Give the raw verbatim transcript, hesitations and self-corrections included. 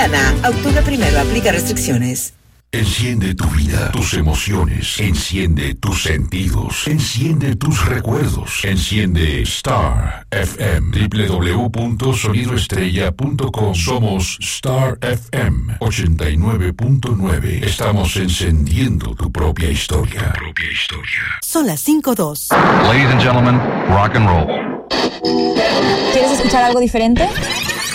Santana. Octubre primero, aplica restricciones. Enciende tu vida, tus emociones, enciende tus sentidos, enciende tus recuerdos, enciende Star F M, doble u doble u doble u punto sonido estrella punto com. Somos Star F M ochenta y nueve punto nueve. Estamos encendiendo tu propia historia. Tu propia historia. Son las cinco dos. Ladies and gentlemen, rock and roll. ¿Quieres escuchar algo diferente?